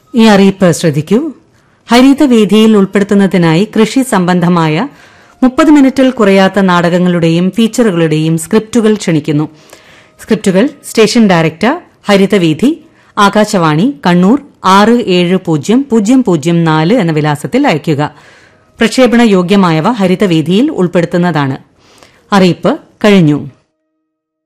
ഈ അറിയിപ്പ് ശ്രദ്ധിക്കൂ. ഹരിതവേദിയിൽ ഉൾപ്പെടുത്തുന്നതിനായി കൃഷി സംബന്ധമായ 30 മിനിറ്റിൽ കുറയാത്ത നാടകങ്ങളുടെയും ഫീച്ചറുകളുടെയും സ്ക്രിപ്റ്റുകൾ ക്ഷണിക്കുന്നു. സ്ക്രിപ്റ്റുകൾ സ്റ്റേഷൻ ഡയറക്ടർ, ഹരിതവേദി, ആകാശവാണി, കണ്ണൂർ 670004 എന്ന വിലാസത്തിൽ അയയ്ക്കുക. പ്രക്ഷേപണ യോഗ്യമായവ ഹരിതവേദിയിൽ ഉൾപ്പെടുത്തുന്നതാണ്. അറിയിപ്പ് കഴിഞ്ഞു.